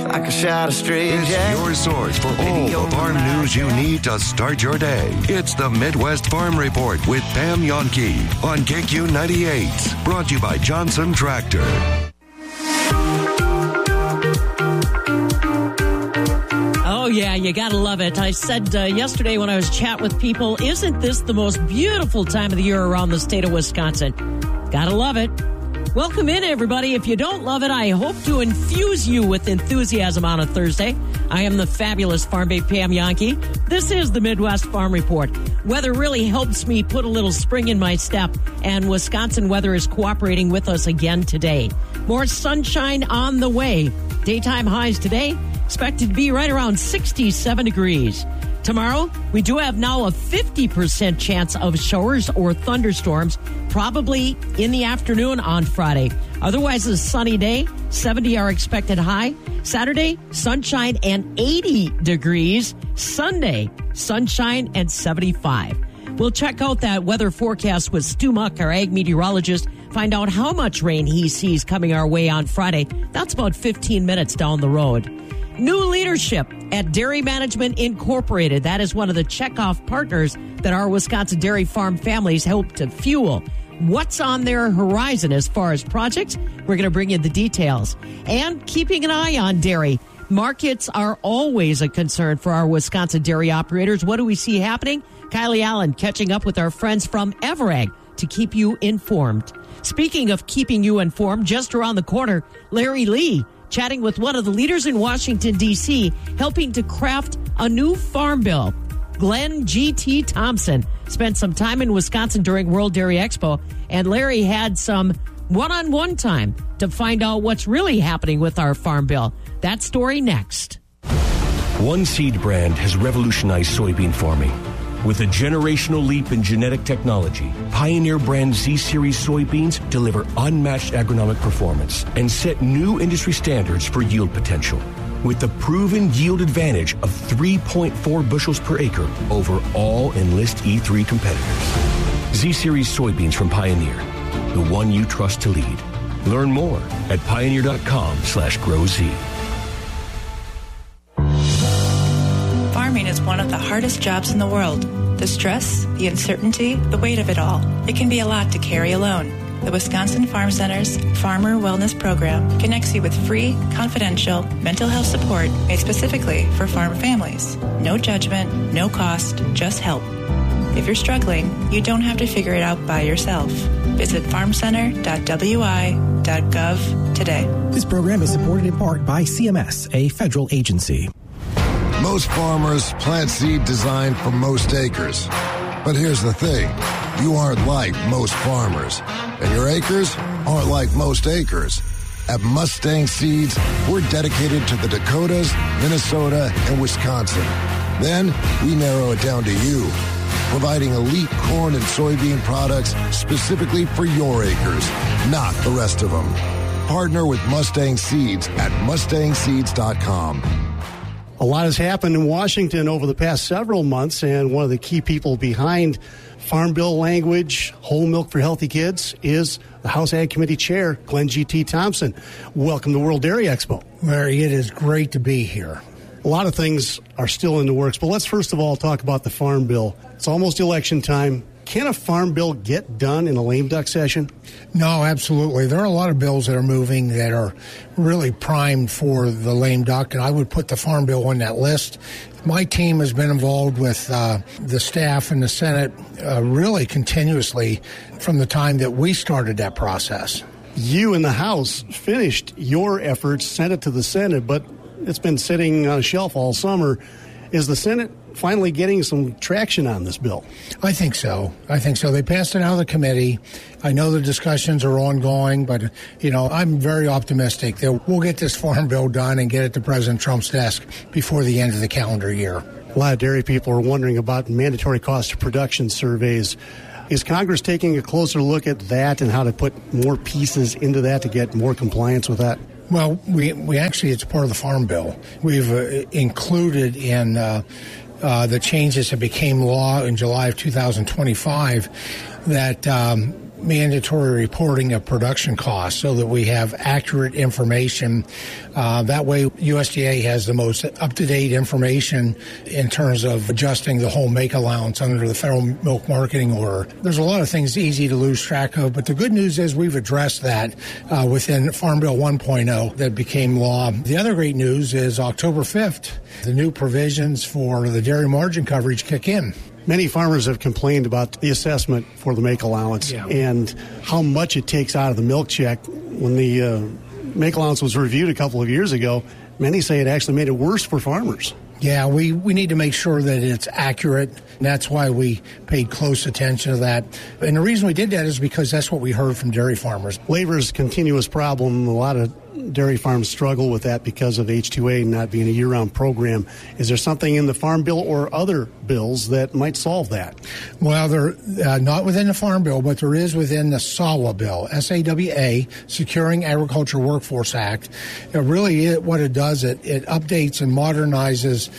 like a shot of straight It's jack. your source for all the farm news you need to start your day. It's the Midwest Farm Report with Pam Yonke on KQ 98. Brought to you by Johnson Tractor. Oh, yeah, you gotta love it. I said yesterday when I was chatting with people, isn't this the most beautiful time of the year around the state of Wisconsin? Gotta love it. Welcome in, everybody. If you don't love it, I hope to infuse you with enthusiasm on a Thursday. I am the fabulous Farm Babe Pam Yonke. This is the Midwest Farm Report. Weather really helps me put a little spring in my step, and Wisconsin weather is cooperating with us again today. More sunshine on the way. Daytime highs today expected to be right around 67 degrees. Tomorrow, we do have now a 50% chance of showers or thunderstorms, probably in the afternoon on Friday. Otherwise, a sunny day, 70 are expected high. Saturday, sunshine and 80 degrees. Sunday, sunshine and 75. We'll check out that weather forecast with Stu Muck, our ag meteorologist, find out how much rain he sees coming our way on Friday. That's about 15 minutes down the road. New leadership at Dairy Management Incorporated. That is one of the checkoff partners that our Wisconsin dairy farm families help to fuel. What's on their horizon as far as projects? We're going to bring you the details. And keeping an eye on dairy. Markets are always a concern for our Wisconsin dairy operators. What do we see happening? Kylie Allen catching up with our friends from Everag to keep you informed. Speaking of keeping you informed, just around the corner, Larry Lee chatting with one of the leaders in Washington, D.C., helping to craft a new farm bill. Glenn G.T. Thompson spent some time in Wisconsin during World Dairy Expo, and Larry had some one-on-one time to find out what's really happening with our farm bill. That story next. One seed brand has revolutionized soybean farming. With a generational leap in genetic technology, Pioneer brand Z-Series soybeans deliver unmatched agronomic performance and set new industry standards for yield potential. With the proven yield advantage of 3.4 bushels per acre over all Enlist E3 competitors. Z-Series soybeans from Pioneer, the one you trust to lead. Learn more at pioneer.com/growz. Farming is one of the hardest jobs in the world. The stress, the uncertainty, the weight of it all. It can be a lot to carry alone. The Wisconsin Farm Center's Farmer Wellness Program connects you with free, confidential mental health support made specifically for farm families. No judgment, no cost, just help. If you're struggling, you don't have to figure it out by yourself. Visit farmcenter.wi.gov today. This program is supported in part by CMS, a federal agency. Most farmers plant seed designed for most acres. But here's the thing. You aren't like most farmers. And your acres aren't like most acres. At Mustang Seeds, we're dedicated to the Dakotas, Minnesota, and Wisconsin. Then we narrow it down to you, providing elite corn and soybean products specifically for your acres, not the rest of them. Partner with Mustang Seeds at mustangseeds.com. A lot has happened in Washington over the past several months, and one of the key people behind Farm Bill language, whole milk for healthy kids, is the House Ag Committee Chair, Glenn G.T. Thompson. Welcome to World Dairy Expo. Larry, it is great to be here. A lot of things are still in the works, but let's first of all talk about the Farm Bill. It's almost election time. Can a Farm Bill get done in a lame duck session? No, absolutely. There are a lot of bills that are moving that are really primed for the lame duck, and I would put the Farm Bill on that list. My team has been involved with the staff in the Senate really continuously from the time that we started that process. You in the House finished your efforts, sent it to the Senate, but it's been sitting on a shelf all summer. Is the Senate finally getting some traction on this bill? I think so. They passed it out of the committee. I know the discussions are ongoing, but, I'm very optimistic that we'll get this farm bill done and get it to President Trump's desk before the end of the calendar year. A lot of dairy people are wondering about mandatory cost of production surveys. Is Congress taking a closer look at that and how to put more pieces into that to get more compliance with that? Well, we actually, it's part of the Farm Bill. We've included in the changes that became law in July of 2025 that mandatory reporting of production costs so that we have accurate information. That way, USDA has the most up-to-date information in terms of adjusting the whole make allowance under the Federal Milk Marketing Order. There's a lot of things easy to lose track of, but the good news is we've addressed that within Farm Bill 1.0 that became law. The other great news is October 5th, the new provisions for the dairy margin coverage kick in. Many farmers have complained about the assessment for the make allowance and how much it takes out of the milk check. When the make allowance was reviewed a couple of years ago, many say it actually made it worse for farmers. Yeah, we need to make sure that it's accurate, and that's why we paid close attention to that. And the reason we did that is because that's what we heard from dairy farmers. Labor is a continuous problem. A lot of dairy farms struggle with that because of H-2A not being a year-round program. Is there something in the Farm Bill or other bills that might solve that? Well, they're not within the Farm Bill, but there is within the SAWA bill, S-A-W-A, Securing Agriculture Workforce Act. What it does, it updates and modernizes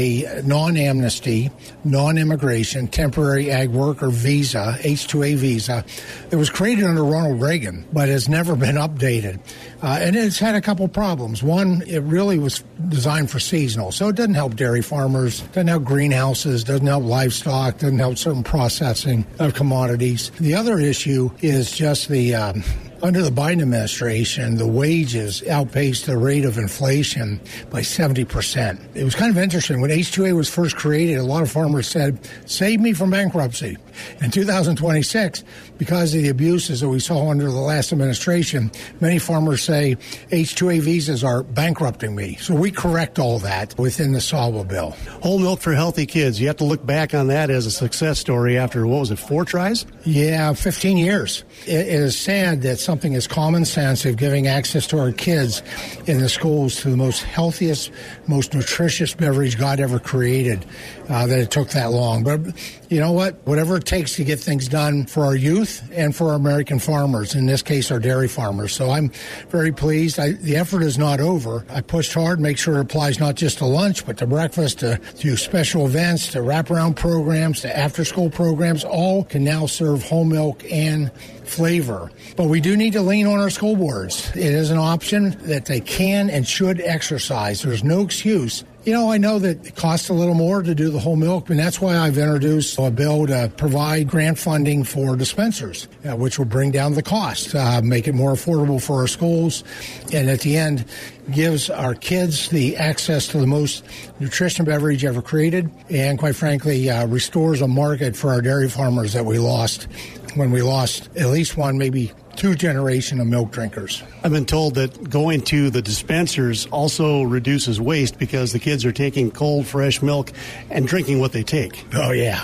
a non-amnesty, non-immigration, temporary ag worker visa, H-2A visa, that was created under Ronald Reagan, but has never been updated. And it's had a couple problems. One, it really was designed for seasonal, so it doesn't help dairy farmers, doesn't help greenhouses, doesn't help livestock, doesn't help certain processing of commodities. The other issue is just the under the Biden administration, the wages outpaced the rate of inflation by 70%. It was kind of interesting. When H-2A was first created, a lot of farmers said, save me from bankruptcy. In 2026, because of the abuses that we saw under the last administration, many farmers say H-2A visas are bankrupting me. So we correct all that within the SAWA bill. Whole milk for healthy kids. You have to look back on that as a success story after, 4 tries? Yeah, 15 years. It is sad that something as common sense of giving access to our kids in the schools to the most healthiest, most nutritious beverage God ever created, that it took that long. But you know what? Whatever it takes to get things done for our youth and for our American farmers, in this case, our dairy farmers. So I'm very pleased. The effort is not over. I pushed hard, make sure it applies not just to lunch, but to breakfast, to special events, to wraparound programs, to after-school programs. All can now serve whole milk and flavor. But we do need to lean on our school boards. It is an option that they can and should exercise. There's no excuse. I know that it costs a little more to do the whole milk, and that's why I've introduced a bill to provide grant funding for dispensers, which will bring down the cost, make it more affordable for our schools, and at the end, gives our kids the access to the most nutritious beverage ever created, and quite frankly, restores a market for our dairy farmers that we lost when we lost at least one, maybe 2 generation of milk drinkers. I've been told that going to the dispensers also reduces waste because the kids are taking cold, fresh milk and drinking what they take. Oh, yeah.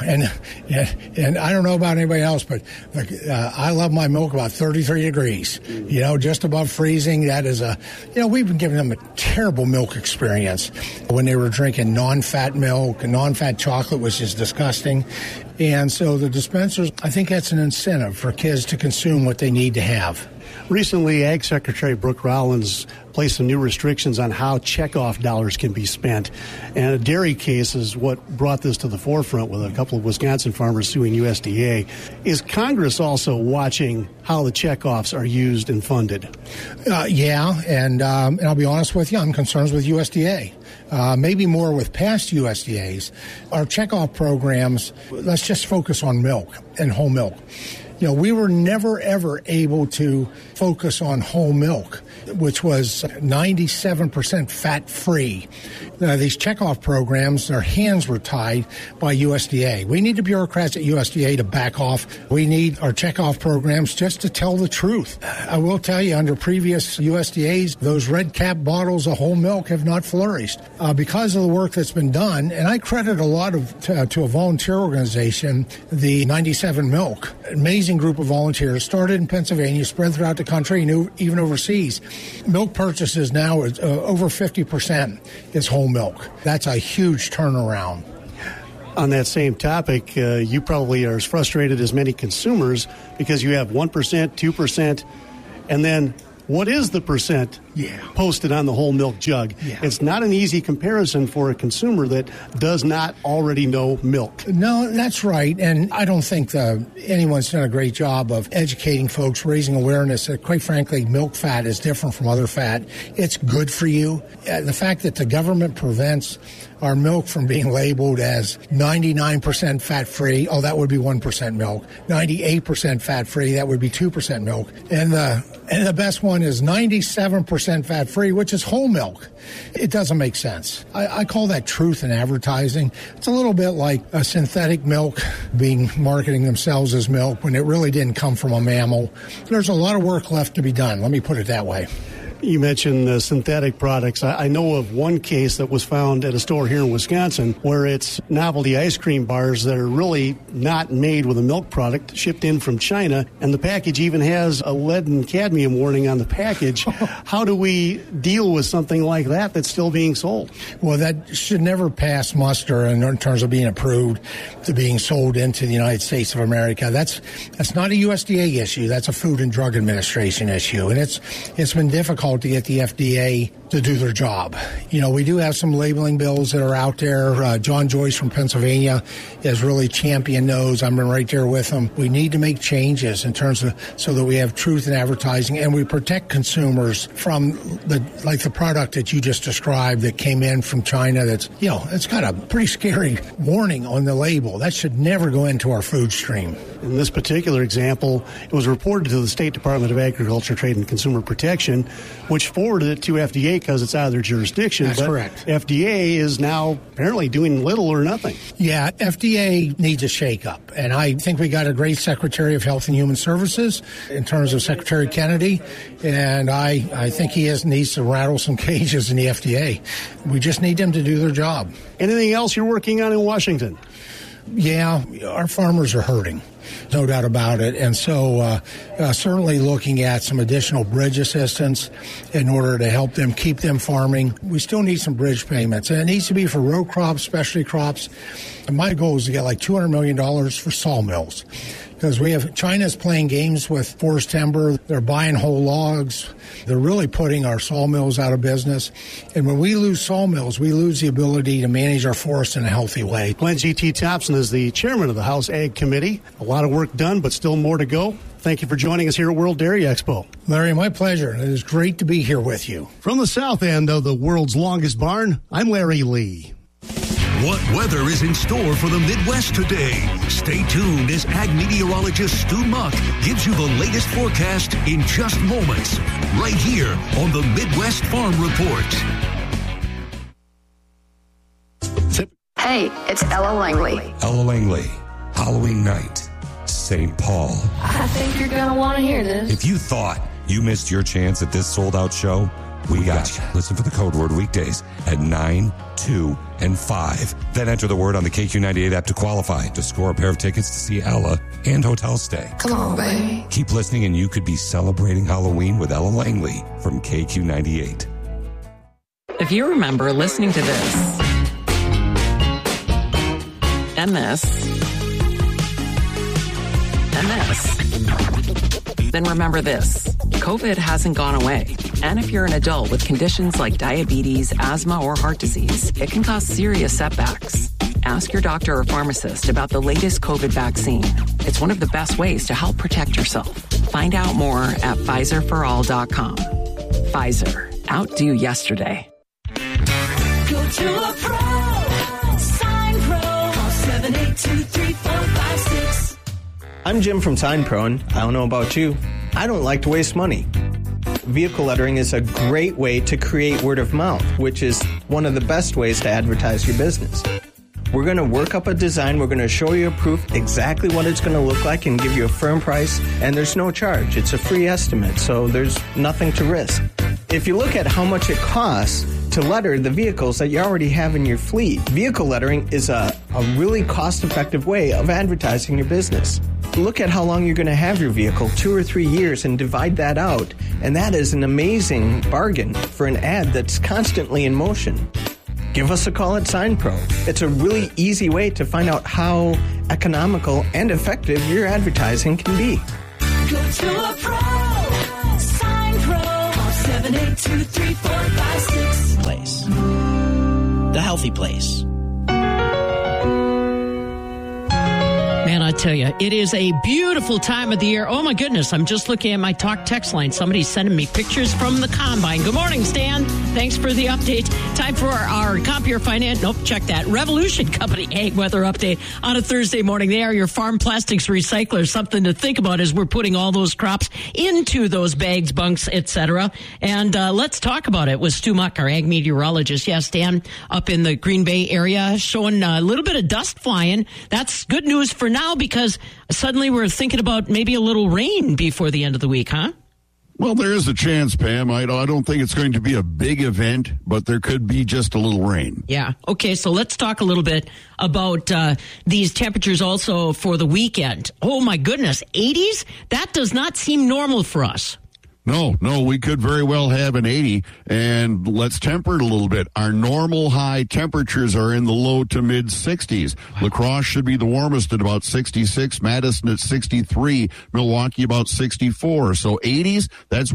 And I don't know about anybody else, but I love my milk about 33 degrees, just above freezing. That is we've been giving them a terrible milk experience when they were drinking non-fat milk and non-fat chocolate, which is disgusting. And so the dispensers, I think that's an incentive for kids to consume what they need to have. Recently, Ag Secretary Brooke Rollins placed some new restrictions on how checkoff dollars can be spent. And a dairy case is what brought this to the forefront with a couple of Wisconsin farmers suing USDA. Is Congress also watching how the checkoffs are used and funded? Yeah, and I'll be honest with you, I'm concerned with USDA. Maybe more with past USDAs. Our checkoff programs, let's just focus on milk and whole milk. We were never, ever able to focus on whole milk, which was 97% fat-free. These checkoff programs, their hands were tied by USDA. We need the bureaucrats at USDA to back off. We need our checkoff programs just to tell the truth. I will tell you, under previous USDAs, those red cap bottles of whole milk have not flourished because of the work that's been done. And I credit a lot to a volunteer organization, the 97 Milk. Amazing group of volunteers, started in Pennsylvania, spread throughout the country, and even overseas. Milk purchases now is over 50% is whole milk. That's a huge turnaround. On that same topic, you probably are as frustrated as many consumers because you have 1%, 2%, and then what is the percent posted on the whole milk jug? Yeah. It's not an easy comparison for a consumer that does not already know milk. No, that's right. And I don't think anyone's done a great job of educating folks, raising awareness that, quite frankly, milk fat is different from other fat. It's good for you. The fact that the government prevents our milk from being labeled as 99% fat-free, that would be 1% milk. 98% fat-free, that would be 2% milk. And the best one is 97% fat-free, which is whole milk. It doesn't make sense. I call that truth in advertising. It's a little bit like a synthetic milk marketing themselves as milk when it really didn't come from a mammal. There's a lot of work left to be done. Let me put it that way. You mentioned synthetic products. I know of one case that was found at a store here in Wisconsin where it's novelty ice cream bars that are really not made with a milk product, shipped in from China, and the package even has a lead and cadmium warning on the package. How do we deal with something like that that's still being sold? Well, that should never pass muster in terms of being approved to being sold into the United States of America. That's not a USDA issue. That's a Food and Drug Administration issue, and it's been difficult to get the FDA to do their job. You know, we do have some labeling bills that are out there. John Joyce from Pennsylvania has really championed those. I've been right there with him. We need to make changes in terms of so that we have truth in advertising and we protect consumers from the product that you just described that came in from China. That's, it's got a pretty scary warning on the label. That should never go into our food stream. In this particular example, it was reported to the State Department of Agriculture, Trade, and Consumer Protection, which forwarded it to FDA because it's out of their jurisdiction. That's correct. FDA is now apparently doing little or nothing. Yeah, FDA needs a shakeup. And I think we got a great Secretary of Health and Human Services in terms of Secretary Kennedy. And I think he needs to rattle some cages in the FDA. We just need them to do their job. Anything else you're working on in Washington? Yeah, our farmers are hurting. No doubt about it. And so certainly looking at some additional bridge assistance in order to help them keep them farming. We still need some bridge payments. And it needs to be for row crops, specialty crops. And my goal is to get like $200 million for sawmills. Because China's playing games with forest timber. They're buying whole logs. They're really putting our sawmills out of business. And when we lose sawmills, we lose the ability to manage our forests in a healthy way. Glenn G.T. Thompson is the chairman of the House Ag Committee. A lot of work done, but still more to go. Thank you for joining us here at World Dairy Expo. Larry, my pleasure. It is great to be here with you. From the south end of the world's longest barn, I'm Larry Lee. What weather is in store for the Midwest today? Stay tuned as ag meteorologist Stu Muck gives you the latest forecast in just moments, right here on the Midwest Farm Report. Hey, it's Ella Langley. Ella Langley, Halloween night, St. Paul. I think you're going to want to hear this. If you thought you missed your chance at this sold-out show, we got you. Listen for the code word weekdays at 9, 2, and 5. Then enter the word on the KQ98 app to qualify to score a pair of tickets to see Ella and hotel stay. Come on, baby. Keep listening and you could be celebrating Halloween with Ella Langley from KQ98. If you remember listening to this and this and this, then remember this. COVID hasn't gone away. And if you're an adult with conditions like diabetes, asthma, or heart disease, it can cause serious setbacks. Ask your doctor or pharmacist about the latest COVID vaccine. It's one of the best ways to help protect yourself. Find out more at PfizerForAll.com. Pfizer. Outdo yesterday. Go to a pro. Sign Pro. Call 782-3456. I'm Jim from Sign Pro, and I don't know about you. I don't like to waste money. Vehicle lettering is a great way to create word of mouth, which is one of the best ways to advertise your business. We're going to work up a design. We're going to show you a proof exactly what it's going to look like and give you a firm price. And there's no charge. It's a free estimate, so there's nothing to risk. If you look at how much it costs to letter the vehicles that you already have in your fleet, vehicle lettering is a really cost-effective way of advertising your business. Look at how long you're going to have your vehicle, 2 or 3 years, and divide that out. And that is an amazing bargain for an ad that's constantly in motion. Give us a call at Sign Pro. It's a really easy way to find out how economical and effective your advertising can be. Go to a pro. Sign Pro. 2, 3, 4, 5, 6. Place. The healthy place. Man, I tell you, it is a beautiful time of the year. Oh, my goodness. I'm just looking at my talk text line. Somebody's sending me pictures from the combine. Good morning, Stan. Thanks for the update. Time for our Compeer Finance. Nope, check that. Revolution Company Ag Weather Update on a Thursday morning. They are your farm plastics recyclers. Something to think about as we're putting all those crops into those bags, bunks, etc. And let's talk about it with Stu Muck, our ag meteorologist. Yeah, Stan, up in the Green Bay area, showing a little bit of dust flying. That's good news for now, because suddenly we're thinking about maybe a little rain before the end of the week, huh? Well, there is a chance, Pam. I don't think it's going to be a big event, but there could be just a little rain. Yeah. Okay, so let's talk a little bit about these temperatures also for the weekend. Oh, my goodness, 80s? That does not seem normal for us. No, we could very well have an 80, and let's temper it a little bit. Our normal high temperatures are in the low to mid 60s. La Crosse should be the warmest at about 66, Madison at 63, Milwaukee about 64. So 80s, that's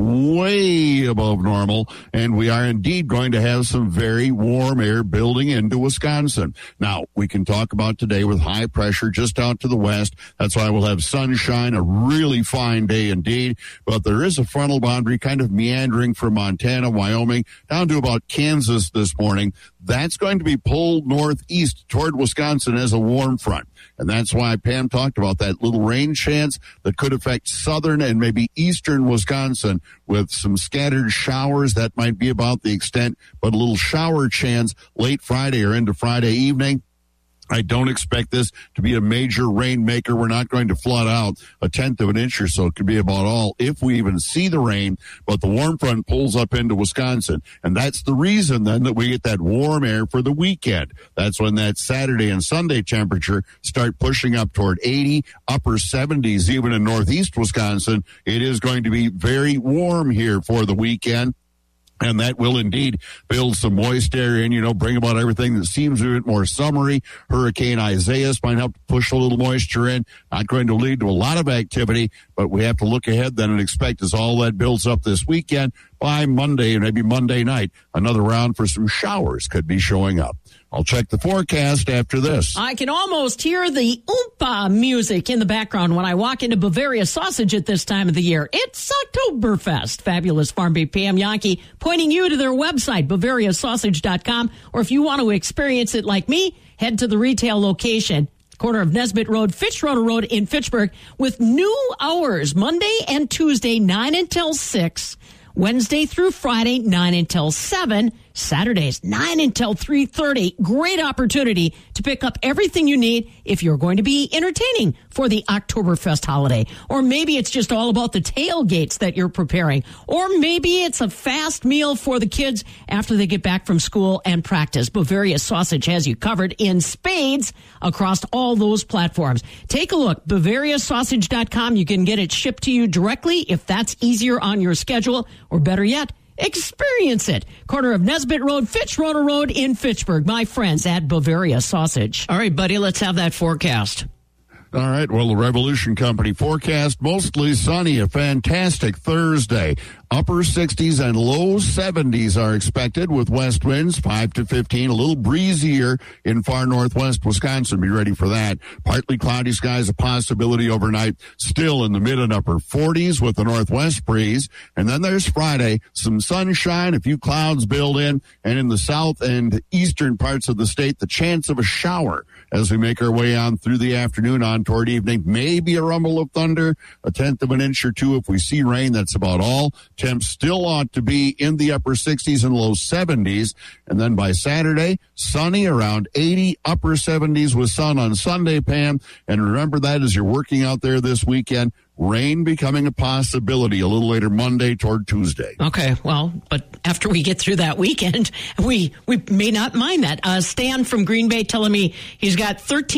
way above normal, and we are indeed going to have some very warm air building into Wisconsin. Now, we can talk about today with high pressure just out to the west. That's why we'll have sunshine, a really fine day indeed, but there is a frontal boundary kind of meandering from Montana, Wyoming, down to about Kansas this morning. That's going to be pulled northeast toward Wisconsin as a warm front. And that's why Pam talked about that little rain chance that could affect southern and maybe eastern Wisconsin with some scattered showers. That might be about the extent, but a little shower chance late Friday or into Friday evening. I don't expect this to be a major rainmaker. We're not going to flood out a tenth of an inch or so. It could be about all if we even see the rain, but the warm front pulls up into Wisconsin. And that's the reason then that we get that warm air for the weekend. That's when that Saturday and Sunday temperature start pushing up toward 80, upper 70s, even in northeast Wisconsin. It is going to be very warm here for the weekend. And that will indeed build some moist air in, bring about everything that seems a bit more summery. Hurricane Isaias might help push a little moisture in. Not going to lead to a lot of activity, but we have to look ahead then and expect as all that builds up this weekend, by Monday, maybe Monday night, another round for some showers could be showing up. I'll check the forecast after this. I can almost hear the oompa music in the background when I walk into Bavaria Sausage at this time of the year. It's Oktoberfest. Fabulous Farm Beat Pam Yankee pointing you to their website, BavariaSausage.com. Or if you want to experience it like me, head to the retail location, corner of Nesbitt Road, Fitzroy Road in Fitchburg, with new hours, Monday and Tuesday, 9 until 6. Wednesday through Friday, 9 until 7. Saturdays, 9 until 3:30. Great opportunity to pick up everything you need if you're going to be entertaining for the Oktoberfest holiday. Or maybe it's just all about the tailgates that you're preparing. Or maybe it's a fast meal for the kids after they get back from school and practice. Bavaria Sausage has you covered in spades across all those platforms. Take a look, BavariaSausage.com. You can get it shipped to you directly if that's easier on your schedule. Or better yet, experience it. Corner of Nesbitt Road, Fitzroy Road in Fitchburg. My friends at Bavaria Sausage. All right, buddy, let's have that forecast. All right, well, the Revolution Company forecast, mostly sunny, a fantastic Thursday. Upper 60s and low 70s are expected with west winds 5 to 15, a little breezier in far northwest Wisconsin. Be ready for that. Partly cloudy skies, a possibility overnight, still in the mid and upper 40s with the northwest breeze. And then there's Friday, some sunshine, a few clouds build in, and in the south and eastern parts of the state, the chance of a shower as we make our way on through the afternoon on toward evening. Maybe a rumble of thunder, a tenth of an inch or two if we see rain. That's about all. Temps still ought to be in the upper 60s and low 70s. And then by Saturday, sunny around 80, upper 70s with sun on Sunday, Pam. And remember that as you're working out there this weekend, rain becoming a possibility a little later Monday toward Tuesday. Okay, well, but after we get through that weekend, we may not mind that. Stan from Green Bay telling me he's got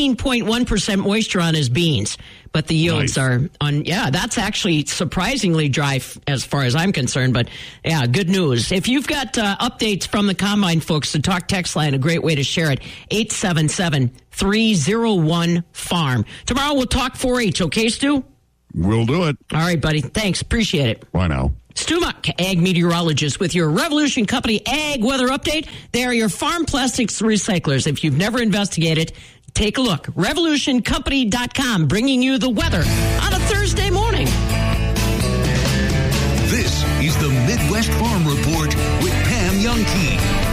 13.1% moisture on his beans, but the yields are on, that's actually surprisingly dry as far as I'm concerned, but yeah, good news. If you've got updates from the Combine folks, the talk text line, a great way to share it, 877-301-FARM. Tomorrow we'll talk 4-H, okay, Stu? We'll do it. All right, buddy. Thanks. Appreciate it. Bye now. Stu Muck, ag meteorologist with your Revolution Company Ag Weather Update. They are your farm plastics recyclers. If you've never investigated, take a look. RevolutionCompany.com, bringing you the weather on a Thursday morning. This is the Midwest Farm Report with Pam Youngkey.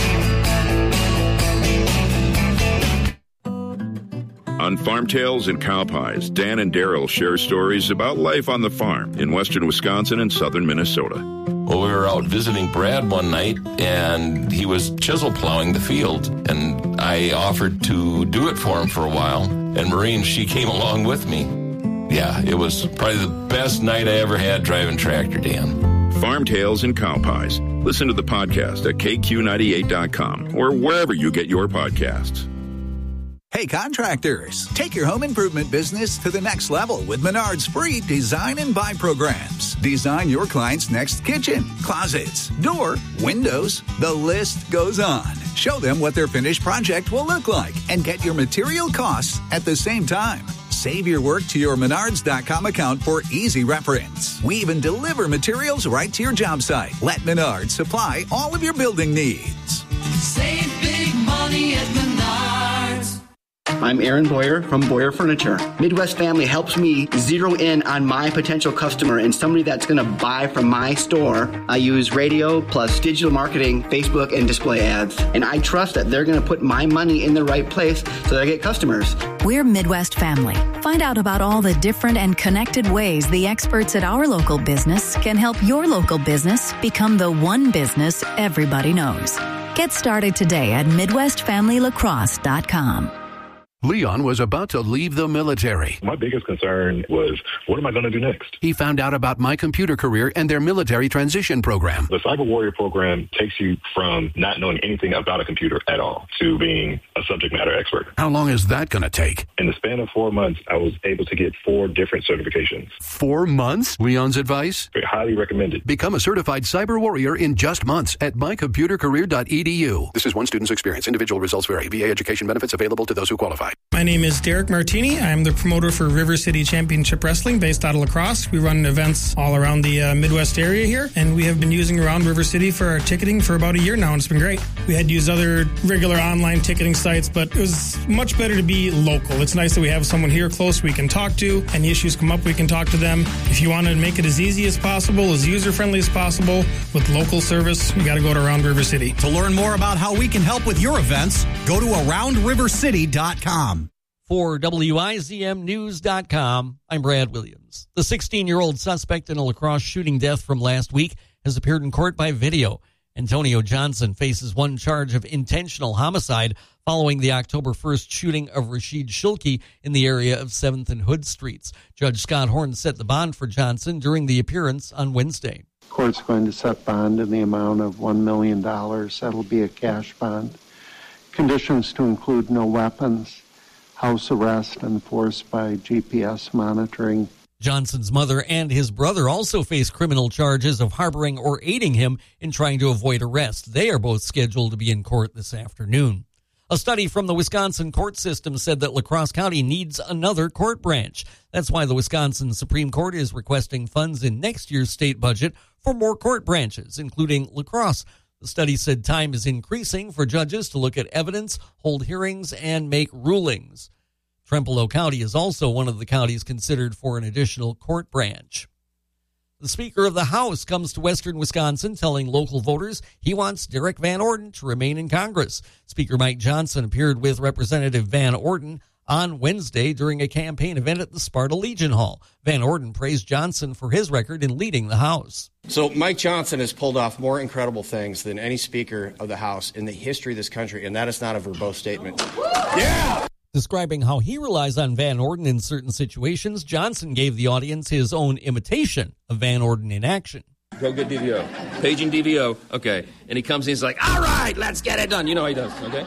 On Farm Tales and Cow Pies, Dan and Daryl share stories about life on the farm in western Wisconsin and southern Minnesota. Well, we were out visiting Brad one night, and he was chisel plowing the field, and I offered to do it for him for a while, and Maureen, she came along with me. Yeah, it was probably the best night I ever had driving tractor, Dan. Farm Tales and Cow Pies. Listen to the podcast at KQ98.com or wherever you get your podcasts. Hey contractors, take your home improvement business to the next level with Menard's free design and buy programs. Design your client's next kitchen, closets, door, windows. The list goes on. Show them what their finished project will look like and get your material costs at the same time. Save your work to your Menards.com account for easy reference. We even deliver materials right to your job site. Let Menards supply all of your building needs. Save big money at Menards. I'm Aaron Boyer from Boyer Furniture. Midwest Family helps me zero in on my potential customer and somebody that's going to buy from my store. I use radio plus digital marketing, Facebook, and display ads. And I trust that they're going to put my money in the right place so that I get customers. We're Midwest Family. Find out about all the different and connected ways the experts at our local business can help your local business become the one business everybody knows. Get started today at MidwestFamilyLacrosse.com. Leon was about to leave the military. My biggest concern was, what am I going to do next? He found out about My Computer Career and their military transition program. The Cyber Warrior program takes you from not knowing anything about a computer at all to being a subject matter expert. How long is that going to take? In the span of 4 months, I was able to get 4 different certifications. 4 months? Leon's advice? Highly recommended. Become a certified Cyber Warrior in just months at mycomputercareer.edu. This is one student's experience. Individual results vary. VA education benefits available to those who qualify. My name is Derek Martini. I'm the promoter for River City Championship Wrestling based out of La Crosse. We run events all around the Midwest area here, and we have been using Around River City for our ticketing for about a year now, and it's been great. We had to use other regular online ticketing sites, but it was much better to be local. It's nice that we have someone here close we can talk to. Any issues come up, we can talk to them. If you want to make it as easy as possible, as user-friendly as possible, with local service, you got to go to Around River City. To learn more about how we can help with your events, go to AroundRiverCity.com. For WIZMnews.com, I'm Brad Williams. The 16-year-old suspect in a La Crosse shooting death from last week has appeared in court by video. Antonio Johnson faces one charge of intentional homicide following the October 1st shooting of Rashid Shilkey in the area of 7th and Hood Streets. Judge Scott Horn set the bond for Johnson during the appearance on Wednesday. Court's going to set bond in the amount of $1 million. That'll be a cash bond. Conditions to include no weapons, house arrest enforced by GPS monitoring. Johnson's mother and his brother also face criminal charges of harboring or aiding him in trying to avoid arrest. They are both scheduled to be in court this afternoon. A study from the Wisconsin court system said that La Crosse County needs another court branch. That's why the Wisconsin Supreme Court is requesting funds in next year's state budget for more court branches, including La Crosse. The study said time is increasing for judges to look at evidence, hold hearings, and make rulings. Trempealeau County is also one of the counties considered for an additional court branch. The Speaker of the House comes to western Wisconsin telling local voters he wants Derek Van Orden to remain in Congress. Speaker Mike Johnson appeared with Representative Van Orden on Wednesday during a campaign event at the Sparta Legion Hall. Van Orden praised Johnson for his record in leading the House. So Mike Johnson has pulled off more incredible things than any Speaker of the House in the history of this country, and that is not a verbose statement. Yeah! Describing how he relies on Van Orden in certain situations, Johnson gave the audience his own imitation of Van Orden in action. Go get DVO. Paging DVO. Okay. And he comes in, he's like, all right, let's get it done. You know how he does, okay?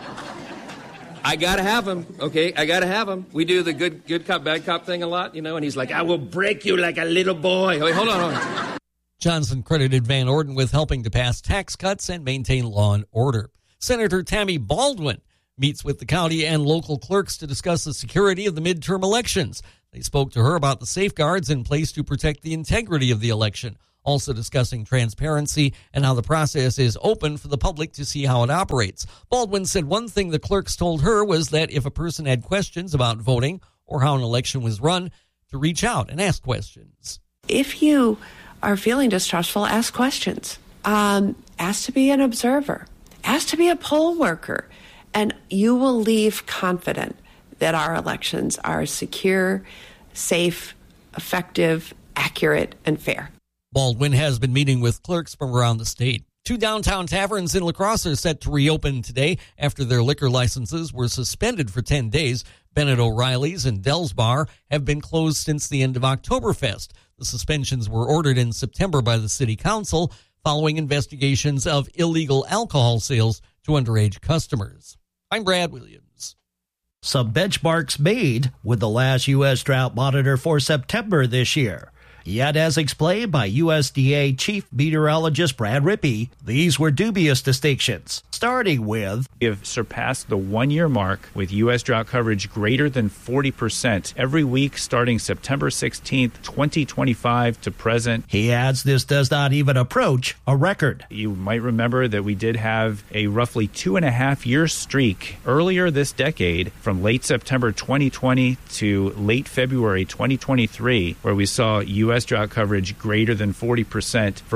I got to have him, okay? I got to have him. We do the good cop, bad cop thing a lot, you know, and he's like, I will break you like a little boy. Wait, hold on. Johnson credited Van Orden with helping to pass tax cuts and maintain law and order. Senator Tammy Baldwin meets with the county and local clerks to discuss the security of the midterm elections. They spoke to her about the safeguards in place to protect the integrity of the election. also discussing transparency and how the process is open for the public to see how it operates. Baldwin said one thing the clerks told her was that if a person had questions about voting or how an election was run, to reach out and ask questions. If you are feeling distrustful, ask questions. Ask to be an observer. Ask to be a poll worker. And you will leave confident that our elections are secure, safe, effective, accurate, and fair. Baldwin has been meeting with clerks from around the state. 2 downtown taverns in La Crosse are set to reopen today after their liquor licenses were suspended for 10 days. Bennett O'Reilly's and Dell's Bar have been closed since the end of Oktoberfest. The suspensions were ordered in September by the city council following investigations of illegal alcohol sales to underage customers. I'm Brad Williams. Some benchmarks made with the last U.S. drought monitor for September this year. Yet, as explained by USDA Chief Meteorologist Brad Rippey, these were dubious distinctions, starting with... We have surpassed the one-year mark with U.S. drought coverage greater than 40% every week starting September 16th, 2025 to present. He adds this does not even approach a record. You might remember that we did have a roughly 2.5-year streak earlier this decade from late September 2020 to late February 2023, where we saw U.S. drought coverage greater than 40% for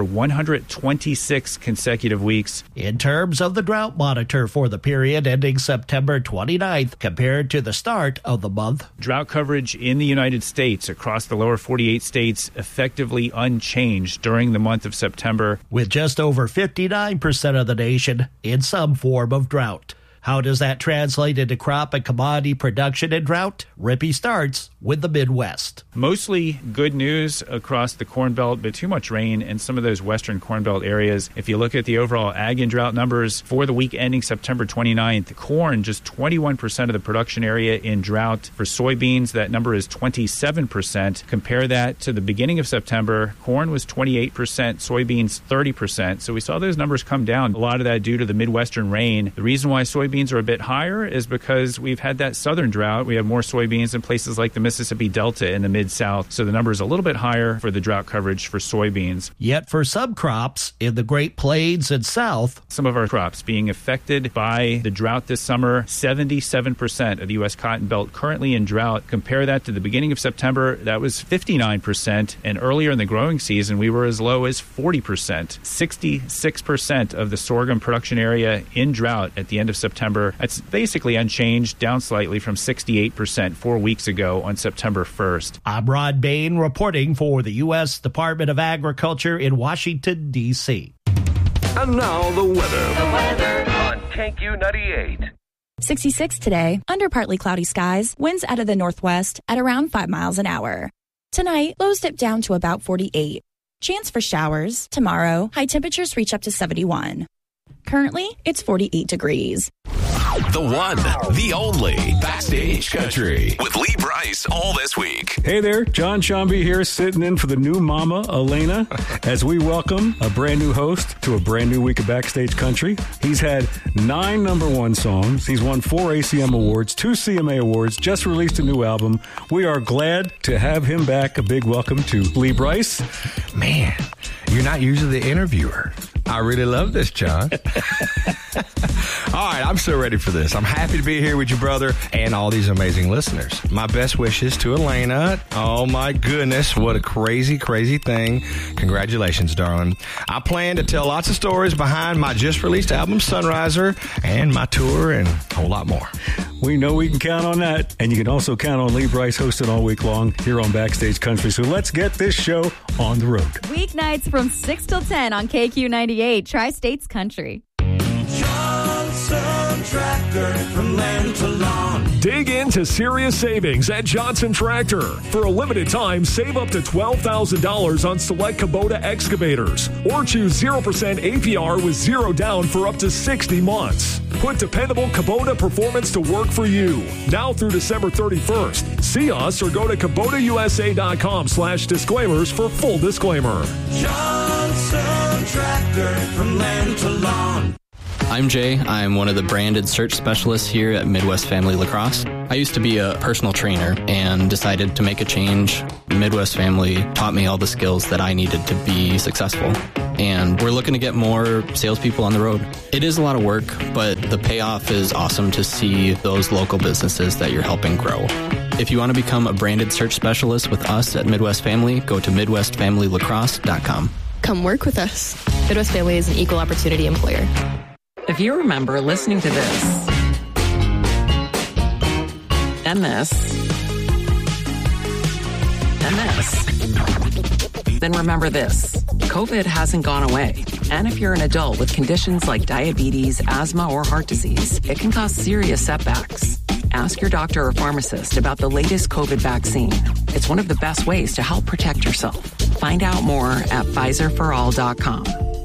126 consecutive weeks. In terms of the drought monitor for the period ending September 29th compared to the start of the month, drought coverage in the United States across the lower 48 states effectively unchanged during the month of September, with just over 59% of the nation in some form of drought. How does that translate into crop and commodity production in drought? Rippey starts with the Midwest. Mostly good news across the Corn Belt, but too much rain in some of those western Corn Belt areas. If you look at the overall ag and drought numbers for the week ending September 29th, corn, just 21% of the production area in drought. For soybeans, that number is 27%. Compare that to the beginning of September. Corn was 28%, soybeans 30%. So we saw those numbers come down. A lot of that due to the Midwestern rain. The reason why soybeans are a bit higher is because we've had that southern drought. We have more soybeans in places like the Mississippi Delta in the Mid-South. So the number is a little bit higher for the drought coverage for soybeans. Yet for some crops in the Great Plains and South, some of our crops being affected by the drought this summer, 77% of the U.S. cotton belt currently in drought. Compare that to the beginning of September, that was 59%. And earlier in the growing season, we were as low as 40%. 66% of the sorghum production area in drought at the end of September. That's basically unchanged, down slightly from 68% 4 weeks ago on September 1st. I'm Rod Bain reporting for the U.S. Department of Agriculture in Washington, D.C. And now the weather on KQ98. 66 today, under partly cloudy skies, winds out of the northwest at around 5 miles an hour. Tonight, lows dip down to about 48. Chance for showers. Tomorrow, high temperatures reach up to 71. Currently, it's 48 degrees. The one, the only Backstage Country with Lee Brice all this week. Hey there, John Shambi here, sitting in for the new mama, Elena, as we welcome a brand new host to a brand new week of Backstage Country. He's had 9 number 1 songs. He's won 4 ACM awards, 2 CMA awards, just released a new album. We are glad to have him back. A big welcome to Lee Brice. Man, you're not usually the interviewer. I really love this, John. All right, I'm so ready for this. I'm happy to be here with you, brother, and all these amazing listeners. My best wishes to Elena. Oh, my goodness, what a crazy, crazy thing. Congratulations, darling. I plan to tell lots of stories behind my just-released album, Sunriser, and my tour, and a whole lot more. We know we can count on that, and you can also count on Lee Brice hosting all week long here on Backstage Country. So let's get this show on the road. Weeknights from 6 till 10 on KQ98, Tri-States Country. Johnson Tractor, from land to lawn. Dig into serious savings at Johnson Tractor. For a limited time, save up to $12,000 on select Kubota excavators, or choose 0% APR with 0 down for up to 60 months. Put dependable Kubota performance to work for you. Now through December 31st. See us or go to KubotaUSA.com/disclaimers for full disclaimer. Johnson Tractor, from land to lawn. I'm Jay. I'm one of the branded search specialists here at Midwest Family Lacrosse. I used to be a personal trainer and decided to make a change. Midwest Family taught me all the skills that I needed to be successful. And we're looking to get more salespeople on the road. It is a lot of work, but the payoff is awesome to see those local businesses that you're helping grow. If you want to become a branded search specialist with us at Midwest Family, go to MidwestFamilyLacrosse.com. Come work with us. Midwest Family is an equal opportunity employer. If you remember listening to this and this and this, then remember this. COVID hasn't gone away. And if you're an adult with conditions like diabetes, asthma, or heart disease, it can cause serious setbacks. Ask your doctor or pharmacist about the latest COVID vaccine. It's one of the best ways to help protect yourself. Find out more at PfizerForAll.com.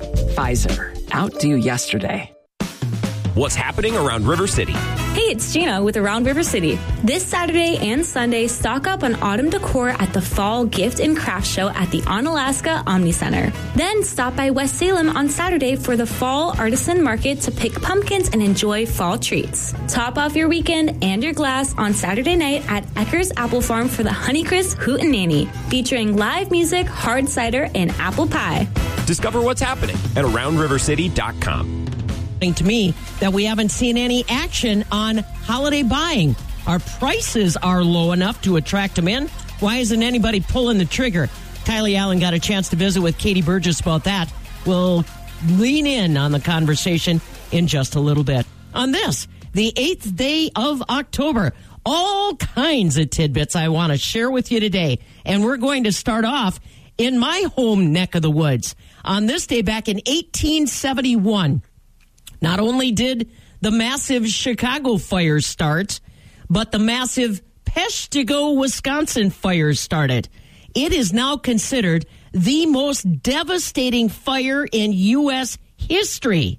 Pfizer. Outdo yesterday. What's happening around River City? Hey, it's Gina with Around River City. This Saturday and Sunday, stock up on autumn decor at the Fall Gift and Craft Show at the Onalaska Omni Center. Then stop by West Salem on Saturday for the Fall Artisan Market to pick pumpkins and enjoy fall treats. Top off your weekend and your glass on Saturday night at Ecker's Apple Farm for the Honeycrisp Hootenanny, featuring live music, hard cider, and apple pie. Discover what's happening at AroundRiverCity.com. To me that we haven't seen any action on holiday buying. Our prices are low enough to attract them in. Why isn't anybody pulling the trigger? Kylie Allen got a chance to visit with Katie Burgess about that. We'll lean in on the conversation in just a little bit. On this, the 8th day of October, all kinds of tidbits I want to share with you today. And we're going to start off in my home neck of the woods. On this day back in 1871, not only did the massive Chicago fires start, but the massive Peshtigo, Wisconsin fires started. It is now considered the most devastating fire in U.S. history.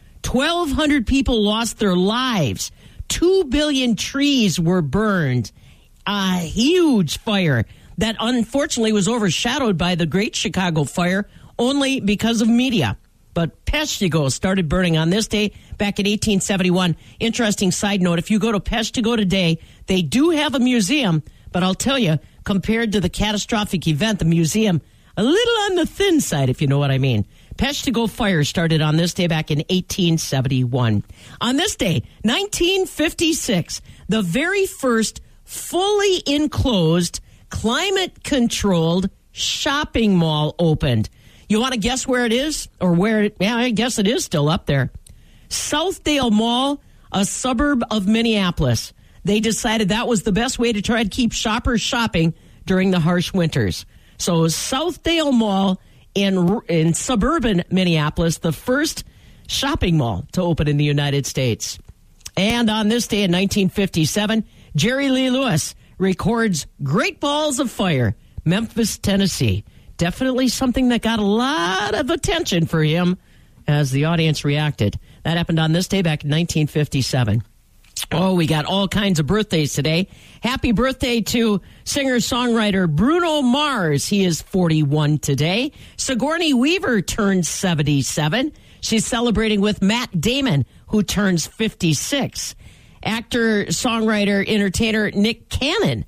1,200 people lost their lives. 2 billion trees were burned. A huge fire that unfortunately was overshadowed by the Great Chicago Fire only because of media. But Peshtigo started burning on this day back in 1871. Interesting side note, if you go to Peshtigo today, they do have a museum, but I'll tell you, compared to the catastrophic event, the museum, a little on the thin side, if you know what I mean. Peshtigo fire started on this day back in 1871. On this day, 1956, the very first fully enclosed, climate-controlled shopping mall opened. You want to guess where it is? Or where it, yeah, I guess it is still up there. Southdale Mall, a suburb of Minneapolis. They decided that was the best way to try to keep shoppers shopping during the harsh winters. So Southdale Mall in suburban Minneapolis, the first shopping mall to open in the United States. And on this day in 1957, Jerry Lee Lewis records Great Balls of Fire, Memphis, Tennessee. Definitely something that got a lot of attention for him as the audience reacted. That happened on this day back in 1957. Oh, we got all kinds of birthdays today. Happy birthday to singer-songwriter Bruno Mars. He is 41 today. Sigourney Weaver turns 77. She's celebrating with Matt Damon, who turns 56. Actor, songwriter, entertainer Nick Cannon,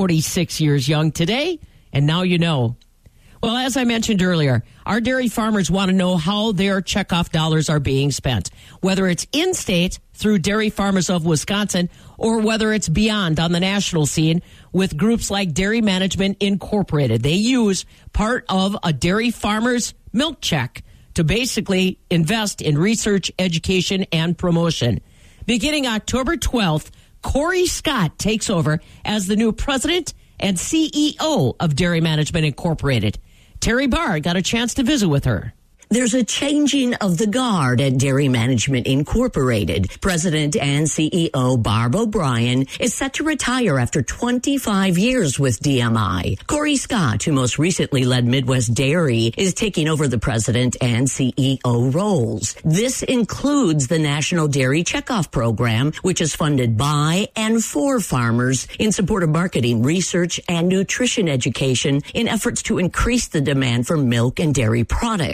46 years young today. And now you know. Well, as I mentioned earlier, our dairy farmers want to know how their checkoff dollars are being spent, whether it's in-state through Dairy Farmers of Wisconsin or whether it's beyond on the national scene with groups like Dairy Management Incorporated. They use part of a dairy farmer's milk check to basically invest in research, education, and promotion. Beginning October 12th, Corey Scott takes over as the new president and CEO of Dairy Management Incorporated. Terry Barr got a chance to visit with her. There's a changing of the guard at Dairy Management Incorporated. President and CEO Barb O'Brien is set to retire after 25 years with DMI. Corey Scott, who most recently led Midwest Dairy, is taking over the president and CEO roles. This includes the National Dairy Checkoff Program, which is funded by and for farmers in support of marketing, research, and nutrition education in efforts to increase the demand for milk and dairy products.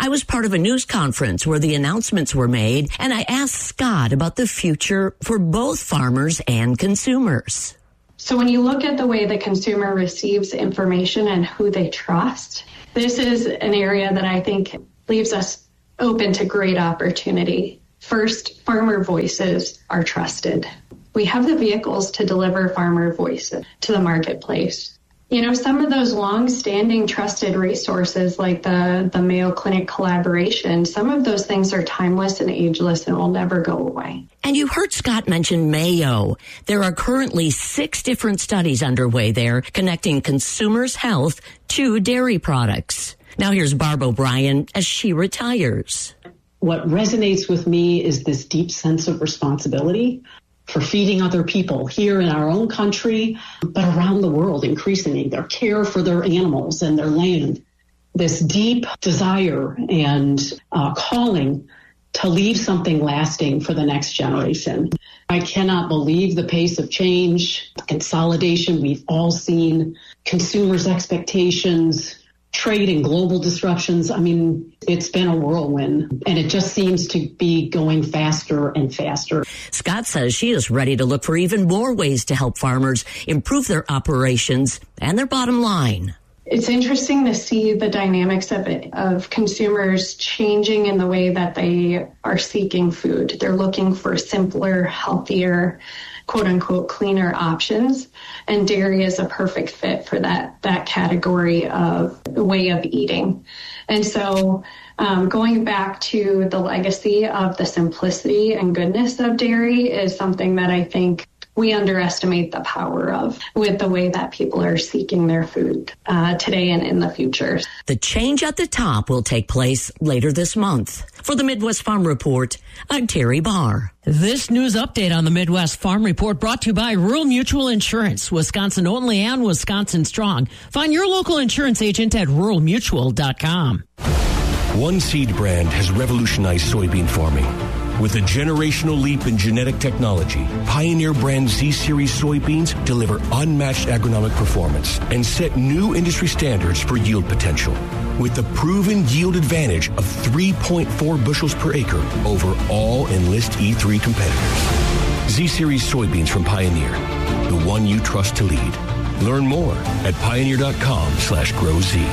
I was part of a news conference where the announcements were made, and I asked Scott about the future for both farmers and consumers. So when you look at the way the consumer receives information and who they trust, this is an area that I think leaves us open to great opportunity. First, farmer voices are trusted. We have the vehicles to deliver farmer voices to the marketplace. You know, some of those long-standing trusted resources like the Mayo Clinic collaboration, some of those things are timeless and ageless and will never go away. And you heard Scott mention Mayo. There are currently 6 different studies underway there connecting consumers' health to dairy products. Now here's Barb O'Brien as she retires. What resonates with me is this deep sense of responsibility for feeding other people here in our own country, but around the world increasingly, their care for their animals and their land. This deep desire and calling to leave something lasting for the next generation. I cannot believe the pace of change, the consolidation we've all seen, consumers' expectations, trade and global disruptions. I mean, it's been a whirlwind, and it just seems to be going faster and faster. Scott says she is ready to look for even more ways to help farmers improve their operations and their bottom line. It's interesting to see the dynamics of consumers changing in the way that they are seeking food. They're looking for simpler, healthier, quote unquote, cleaner options. And dairy is a perfect fit for that category of way of eating. And so going back to the legacy of the simplicity and goodness of dairy is something that I think we underestimate the power of with the way that people are seeking their food today and in the future. The change at the top will take place later this month. For the Midwest Farm Report, I'm Terry Barr. This news update on the Midwest Farm Report brought to you by Rural Mutual Insurance, Wisconsin only and Wisconsin strong. Find your local insurance agent at ruralmutual.com. One seed brand has revolutionized soybean farming. With a generational leap in genetic technology, Pioneer brand Z-Series soybeans deliver unmatched agronomic performance and set new industry standards for yield potential. With the proven yield advantage of 3.4 bushels per acre over all Enlist E3 competitors. Z-Series soybeans from Pioneer, the one you trust to lead. Learn more at pioneer.com/growz.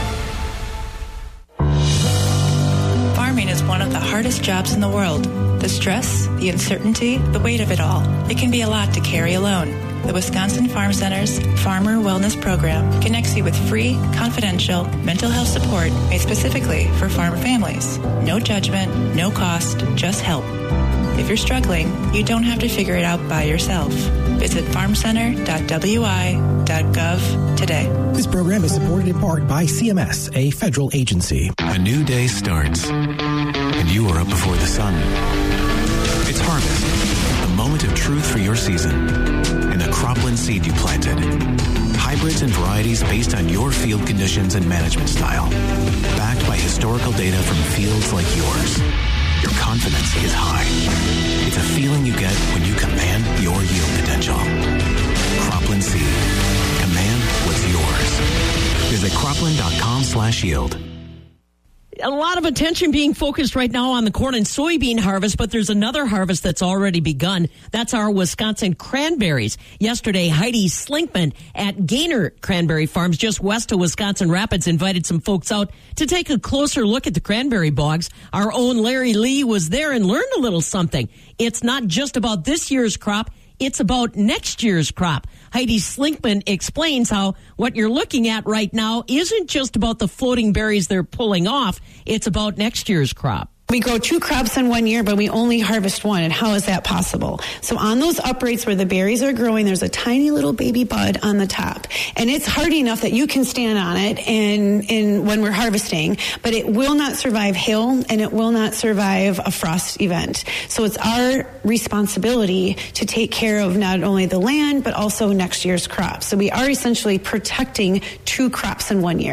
Farming is one of the hardest jobs in the world. The stress, the uncertainty, the weight of it all. It can be a lot to carry alone. The Wisconsin Farm Center's Farmer Wellness Program connects you with free, confidential mental health support made specifically for farm families. No judgment, no cost, just help. If you're struggling, you don't have to figure it out by yourself. Visit farmcenter.wi.gov today. This program is supported in part by CMS, a federal agency. A new day starts, and you are up before the sun. It's harvest, the moment of truth for your season, and the cropland seed you planted. Hybrids and varieties based on your field conditions and management style. Backed by historical data from fields like yours. Your confidence is high. It's a feeling you get when you command your yield potential. Cropland Seed. Command what's yours. Visit cropland.com/yield. A lot of attention being focused right now on the corn and soybean harvest, but there's another harvest that's already begun. That's our Wisconsin cranberries. Yesterday, Heidi Slinkman at Gaynor Cranberry Farms just west of Wisconsin Rapids invited some folks out to take a closer look at the cranberry bogs. Our own Larry Lee was there and learned a little something. It's not just about this year's crop. It's about next year's crop. Heidi Slinkman explains how what you're looking at right now isn't just about the floating berries they're pulling off. It's about next year's crop. We grow 2 crops in 1 year, but we only harvest 1. And how is that possible? So on those uprates where the berries are growing, there's a tiny little baby bud on the top. And it's hardy enough that you can stand on it and when we're harvesting, but it will not survive hail and it will not survive a frost event. So it's our responsibility to take care of not only the land, but also next year's crop. So we are essentially protecting 2 crops in 1 year.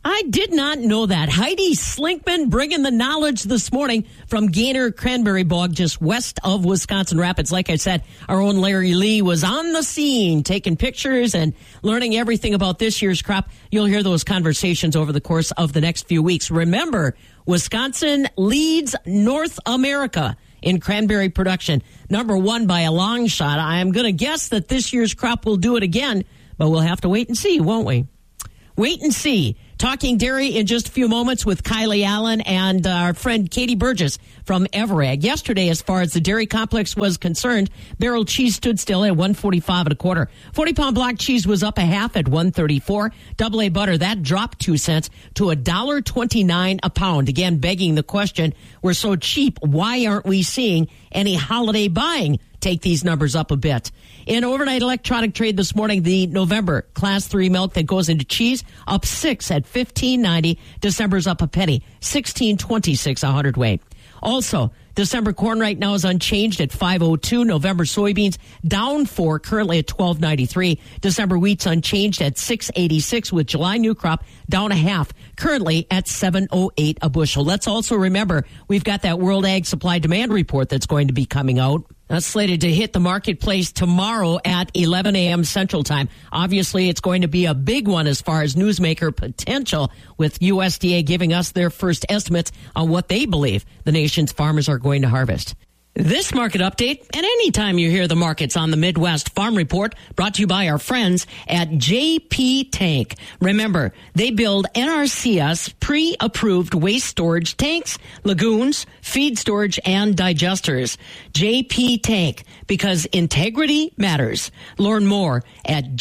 I did not know that. Heidi Slinkman bringing the knowledge this morning from Gaynor Cranberry Bog, just west of Wisconsin Rapids. Like I said, our own Larry Lee was on the scene taking pictures and learning everything about this year's crop. You'll hear those conversations over the course of the next few weeks. Remember, Wisconsin leads North America in cranberry production. Number one by a long shot. I'm going to guess that this year's crop will do it again, but we'll have to wait and see, won't we? Wait and see. Talking dairy in just a few moments with Kylie Allen and our friend Katie Burgess from Everag. Yesterday, as far as the dairy complex was concerned, barrel cheese stood still at $1.45 1/4. 40-pound block cheese was up a half at $1.34. Double A butter, that dropped 2 cents to $1.29 a pound. Again, begging the question, we're so cheap, why aren't we seeing any holiday buying take these numbers up a bit? In overnight electronic trade this morning, the November Class 3 milk that goes into cheese up 6 at $15.90. December's up a penny, $16.26 a hundredweight. Also, December corn right now is unchanged at $5.02. November soybeans down 4, currently at $12.93. December wheat's unchanged at $6.86, with July new crop down a half, currently at $7.08 a bushel. Let's also remember we've got that World Ag Supply Demand Report that's going to be coming out. That's slated to hit the marketplace tomorrow at 11 a.m. Central Time. Obviously, it's going to be a big one as far as newsmaker potential, with USDA giving us their first estimates on what they believe the nation's farmers are going to harvest. This market update, and anytime you hear the markets on the Midwest Farm Report, brought to you by our friends at JP Tank. Remember, they build NRCS pre-approved waste storage tanks, lagoons, feed storage, and digesters. JP Tank, because integrity matters. Learn more at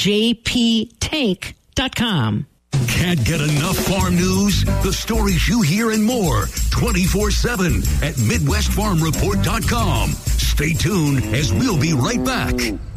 jptank.com. Can't get enough farm news? The stories you hear and more 24/7 at MidwestFarmReport.com. Stay tuned as we'll be right back.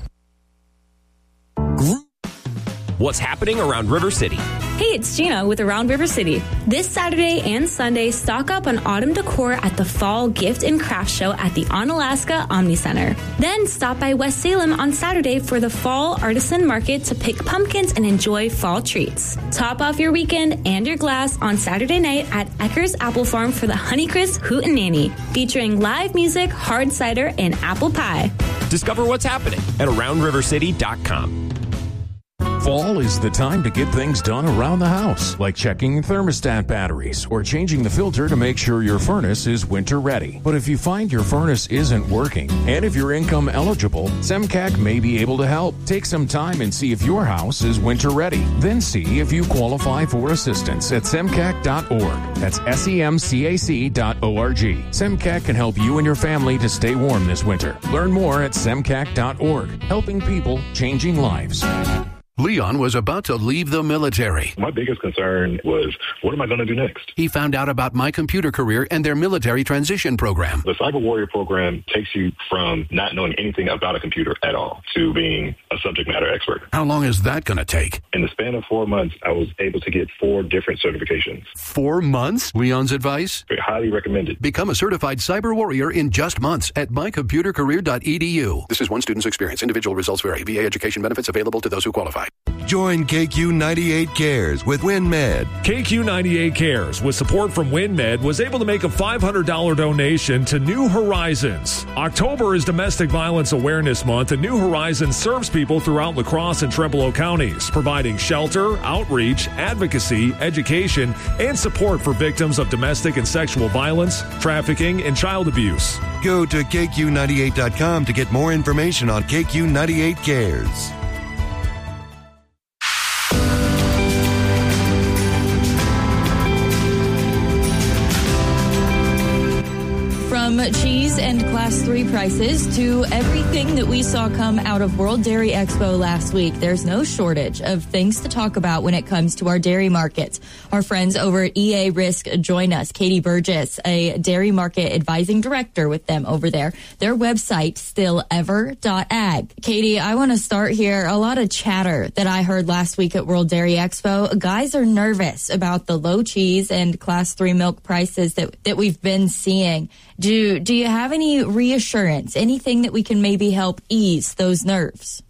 What's happening around River City? Hey, it's Gina with Around River City. This Saturday and Sunday, stock up on autumn decor at the Fall Gift and Craft Show at the Onalaska Omni Center. Then stop by West Salem on Saturday for the Fall Artisan Market to pick pumpkins and enjoy fall treats. Top off your weekend and your glass on Saturday night at Ecker's Apple Farm for the Honeycrisp Hootenanny, featuring live music, hard cider, and apple pie. Discover what's happening at AroundRiverCity.com. Fall is the time to get things done around the house, like checking thermostat batteries or changing the filter to make sure your furnace is winter ready. But if you find your furnace isn't working, and if you're income eligible, SEMCAC may be able to help. Take some time and see if your house is winter ready. Then see if you qualify for assistance at SEMCAC.org. That's SEMCAC.org. SEMCAC can help you and your family to stay warm this winter. Learn more at SEMCAC.org. Helping people, changing lives. Leon was about to leave the military. My biggest concern was, what am I going to do next? He found out about My Computer Career and their military transition program. The Cyber Warrior program takes you from not knowing anything about a computer at all to being a subject matter expert. How long is that going to take? In the span of 4 months, I was able to get 4 different certifications. 4 months? Leon's advice? Highly recommended. Become a certified Cyber Warrior in just months at mycomputercareer.edu. This is one student's experience. Individual results vary. VA education benefits available to those who qualify. Join KQ98 Cares with WinMed. KQ98 Cares, with support from WinMed, was able to make a $500 donation to New Horizons. October is Domestic Violence Awareness Month, and New Horizons serves people throughout La Crosse and Trempealeau counties, providing shelter, outreach, advocacy, education, and support for victims of domestic and sexual violence, trafficking, and child abuse. Go to KQ98.com to get more information on KQ98 Cares. From cheese and Class 3 prices to everything that we saw come out of World Dairy Expo last week, there's no shortage of things to talk about when it comes to our dairy markets. Our friends over at EA Risk join us. Katie Burgess, a dairy market advising director with them over there. Their website, stillever.ag. Katie, I want to start here. A lot of chatter that I heard last week at World Dairy Expo. Guys are nervous about the low cheese and Class 3 milk prices that we've been seeing. Do you have any reassurance, anything that we can maybe help ease those nerves?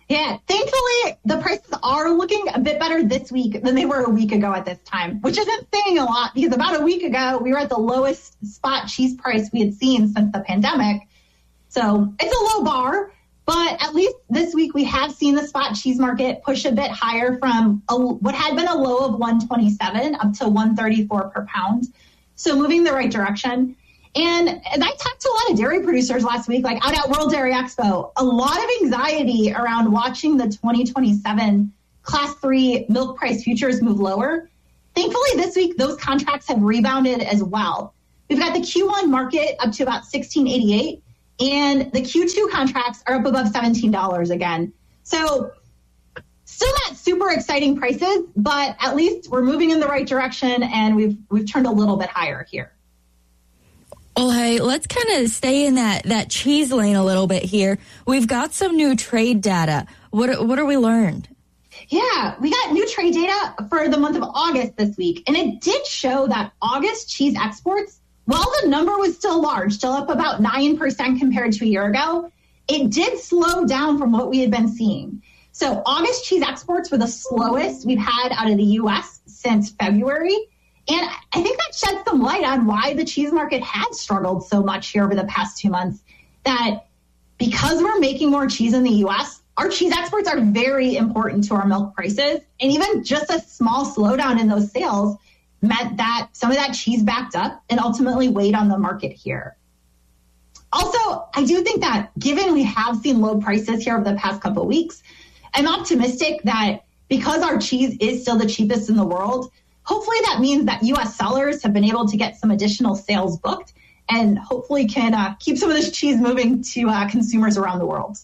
Yeah, thankfully, the prices are looking a bit better this week than they were a week ago at this time, which isn't saying a lot because about a week ago, we were at the lowest spot cheese price we had seen since the pandemic. So it's a low bar, but at least this week we have seen the spot cheese market push a bit higher from what had been a low of $127 up to $134 per pound. So moving the right direction. And I talked to a lot of dairy producers last week, like out at World Dairy Expo, a lot of anxiety around watching the 2027 Class 3 milk price futures move lower. Thankfully, this week, those contracts have rebounded as well. We've got the Q1 market up to about $16.88, and the Q2 contracts are up above $17 again. So still not super exciting prices, but at least we're moving in the right direction, and we've turned a little bit higher here. Well, hey, let's kind of stay in that cheese lane a little bit here. We've got some new trade data. What are we learned? Yeah, we got new trade data for the month of August this week, and it did show that August cheese exports, while the number was still large, still up about 9% compared to a year ago, it did slow down from what we had been seeing. So August cheese exports were the slowest we've had out of the U.S. since February. And I think that sheds some light on why the cheese market had struggled so much here over the past 2 months, that because we're making more cheese in the U.S., our cheese exports are very important to our milk prices. And even just a small slowdown in those sales meant that some of that cheese backed up and ultimately weighed on the market here. Also, I do think that given we have seen low prices here over the past couple of weeks, I'm optimistic that because our cheese is still the cheapest in the world, hopefully that means that U.S. sellers have been able to get some additional sales booked and hopefully can keep some of this cheese moving to consumers around the world.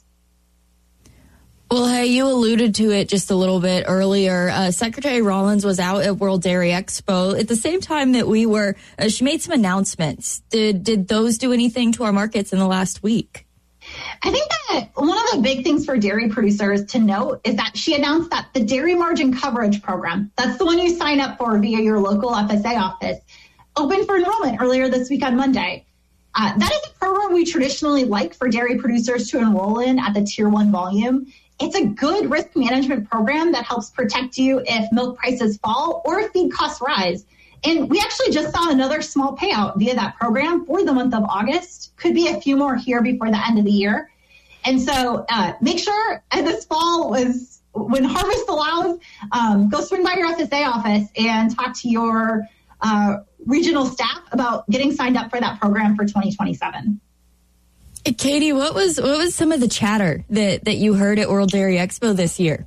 Well, hey, you alluded to it just a little bit earlier. Secretary Rollins was out at World Dairy Expo at the same time that we were. She made some announcements. Did those do anything to our markets in the last week? I think that one of the big things for dairy producers to note is that she announced that the Dairy Margin Coverage Program, that's the one you sign up for via your local FSA office, opened for enrollment earlier this week on Monday. That is a program we traditionally like for dairy producers to enroll in at the Tier 1 volume. It's a good risk management program that helps protect you if milk prices fall or if feed costs rise. And we actually just saw another small payout via that program for the month of August. Could be a few more here before the end of the year. And so make sure this fall, when harvest allows, go swing by your FSA office and talk to your regional staff about getting signed up for that program for 2027. Katie, what was some of the chatter that you heard at World Dairy Expo this year?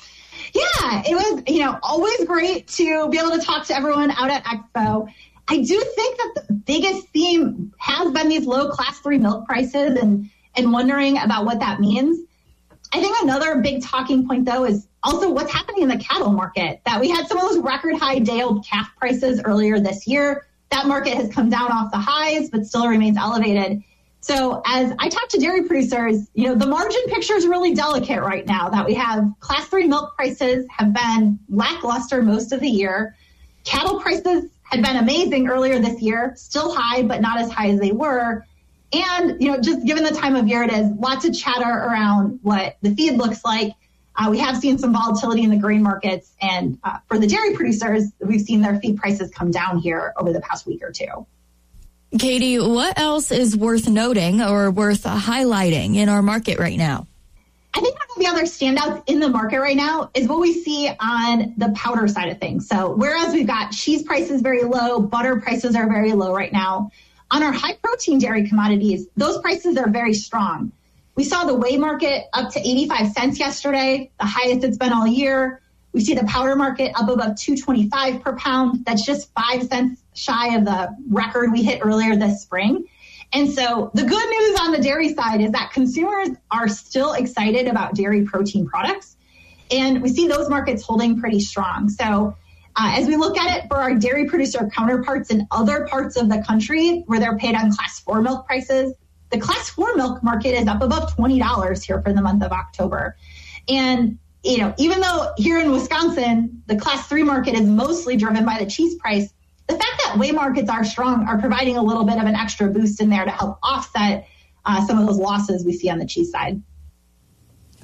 Yeah, it was, always great to be able to talk to everyone out at Expo. I do think that the biggest theme has been these low Class 3 milk prices and wondering about what that means. I think another big talking point, though, is also what's happening in the cattle market, that we had some of those record high day-old calf prices earlier this year. That market has come down off the highs, but still remains elevated. So as I talk to dairy producers, the margin picture is really delicate right now, that we have Class 3 milk prices have been lackluster most of the year. Cattle prices had been amazing earlier this year, still high, but not as high as they were. And, just given the time of year it is, lots of chatter around what the feed looks like. We have seen some volatility in the grain markets. And for the dairy producers, we've seen their feed prices come down here over the past week or two. Katie, what else is worth noting or worth highlighting in our market right now? I think one of the other standouts in the market right now is what we see on the powder side of things. So whereas we've got cheese prices very low, butter prices are very low right now, on our high protein dairy commodities, those prices are very strong. We saw the whey market up to 85 cents yesterday, the highest it's been all year. We see the powder market up above $2.25 per pound. That's just 5 cents shy of the record we hit earlier this spring. And so the good news on the dairy side is that consumers are still excited about dairy protein products. And we see those markets holding pretty strong. So as we look at it for our dairy producer counterparts in other parts of the country where they're paid on Class 4 milk prices, the Class 4 milk market is up above $20 here for the month of October. And even though here in Wisconsin, the Class 3 market is mostly driven by the cheese price, the fact that whey markets are strong are providing a little bit of an extra boost in there to help offset some of those losses we see on the cheese side.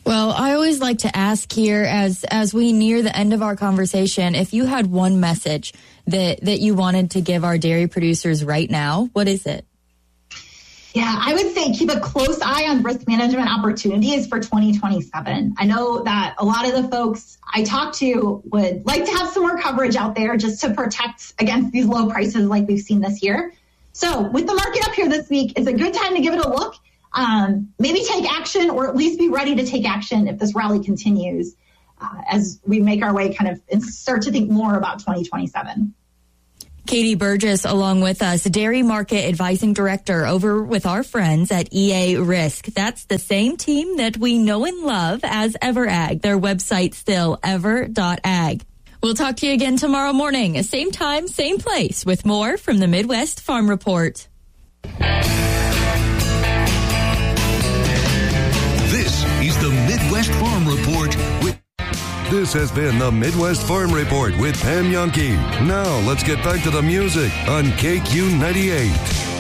Well, I always like to ask here as we near the end of our conversation, if you had one message that you wanted to give our dairy producers right now, what is it? Yeah, I would say keep a close eye on risk management opportunities for 2027. I know that a lot of the folks I talk to would like to have some more coverage out there just to protect against these low prices like we've seen this year. So with the market up here this week, it's a good time to give it a look. Maybe take action, or at least be ready to take action if this rally continues as we make our way kind of and start to think more about 2027. Katie Burgess along with us, Dairy Market Advising Director over with our friends at EA Risk. That's the same team that we know and love as EverAg. Their website still ever.ag. We'll talk to you again tomorrow morning, same time, same place, with more from the Midwest Farm Report. This is the Midwest Farm Report with... This has been the Midwest Farm Report with Pam Yonke. Now let's get back to the music on KQ 98.